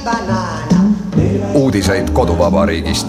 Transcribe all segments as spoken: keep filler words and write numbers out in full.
Uudiseid koduvabariigist.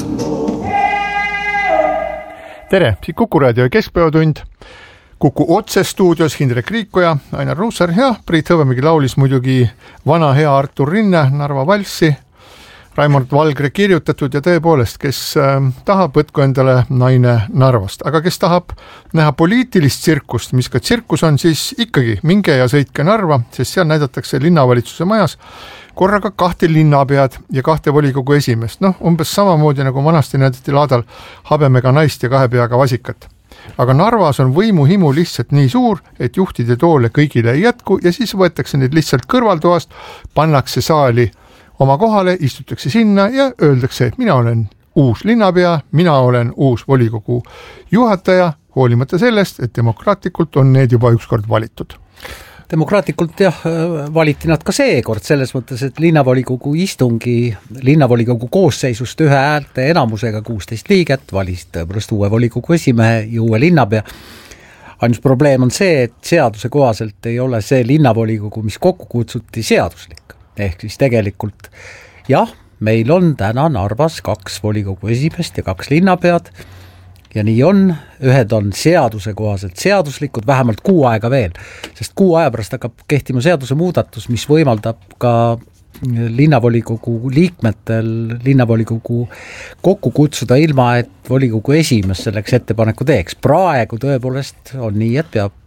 Tere, siit Kuku raadio keskpäevatund. Kuku otse stuudios Hindrek Riikoja, Ainar Ruussaar ja Priit Hõbemägi laulis muidugi vana hea Artur Rinne Narva valssi, Raimond Valgre kirjutatud ja tõepoolest, kes äh, tahab, võtku endale naine Narvast. Aga kes tahab näha poliitilist tsirkust, mis ka tsirkus on, siis ikkagi minge ja sõitke Narva, sest seal näidatakse linnavalitsuse majas korraga kahte linnapead ja kahte volikogu esimest. Noh, umbes samamoodi nagu vanasti näidati laadal habemega naist ja kahe peaga vasikat. Aga Narvas on võimuhimu lihtsalt nii suur, et juhtide toole kõigile ei jätku ja siis võetakse neid lihtsalt kõrvaltoast, pannakse saali oma kohale, istutakse sinna ja öeldakse, et mina olen uus linnapea, mina olen uus volikogu juhataja, hoolimata sellest, et demokraatlikult on need juba ükskord valitud. Demokraatlikult jah, valiti nad ka seekord selles mõttes, et linnavolikogu istungi, linnavolikogu koosseisust ühe häälte enamusega kuusteist liiget valis tõepoolest uue volikogu esimehe ja uue linnapea. Ainus probleem on see, et seaduse kohaselt ei ole see linnavolikogu, mis kokku kutsuti, seaduslik. Ehk siis tegelikult jah, meil on täna Narvas kaks volikogu esimest ja kaks linnapead ja nii on, ühed on seaduse kohaselt seaduslikud vähemalt kuu aega veel, sest kuu aja pärast hakkab kehtima seaduse muudatus, mis võimaldab ka linnavolikogu liikmetel linnavolikogu kokku kutsuda ilma, et volikogu esimees selleks ettepaneku teeks. Praegu tõepoolest on nii, et peab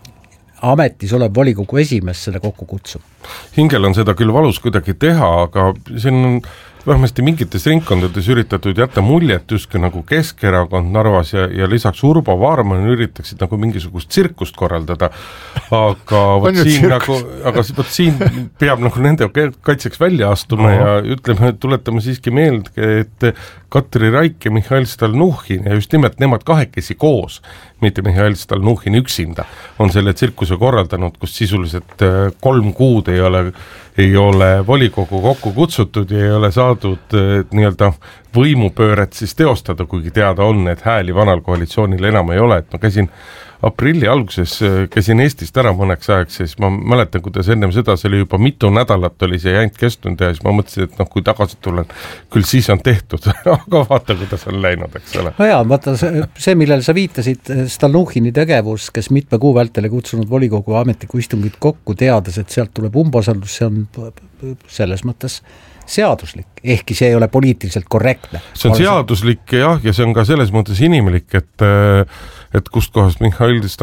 ametis olev volikogu esimees selle kokku kutsub. Hingel on seda küll valus kuidagi teha, aga siin on vähemasti mingites ringkondades üritatud jätta muljet justkui nagu Keskerakond Narvas ja, ja lisaks Urbo Vaarman üritaksid nagu mingisugust tsirkust korraldada, aga võt siin, nagu, aga võt siin peab nagu nende kaitseks välja astuma Aha. ja ütleme, tuletame siiski meelde, et Katri Raik ja Mihhail Stalnuhhin ja just nimelt nemad kahekesi koos, mitte Mihhail Stalnuhhin üksinda, on selle tsirkuse korraldanud, kus sisuliselt kolm kuud ei ole ei ole volikogu kokku kutsutud ja ei ole saadud nii-öelda võimupööret siis teostada, kuigi teada on, et hääli vanal koalitsioonil enam ei ole, et ma käisin aprilli alguses, käisin Eestist ära mõneks ajaks, siis ma mäletan, kuidas ennem seda, see oli juba mitu nädalat oli see jänt kestnud ja siis ma mõtlesin, et noh, kui tagasi tulen, küll siis on tehtud, aga vaata, kuidas on läinud, eks ole. No jaa, vaata see, millele sa viitasid, Stalnuhhini tegevus, kes mitme kuu vältele kutsunud volikogu ametliku istungit kokku, teades, et sealt tuleb umbusaldus, see on selles mõttes seaduslik, ehkki see ei ole poliitiliselt korrektne. See on seaduslik jah, ja see on ka selles mõttes inimlik, et, et kust kohast Mihhail